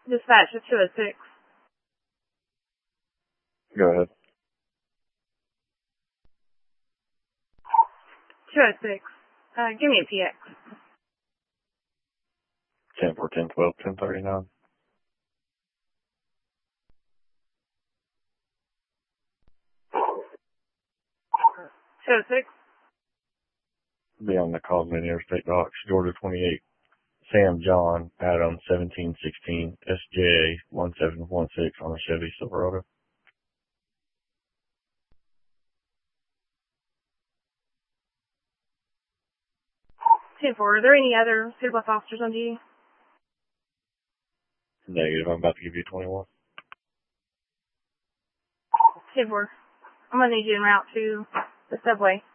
Dispatch to 206. Go ahead. 206. Give me a PX. 10 4 10 12 10 39. Be on the Cosman Interstate Docks, Georgia 28. Sam John, Adam 1716, SJ 1716 on a Chevy Silverado. 10-4. Are there any other city bus officers on duty? Negative. I'm about to give you 21. 10-4. I'm going to need you en route to the subway.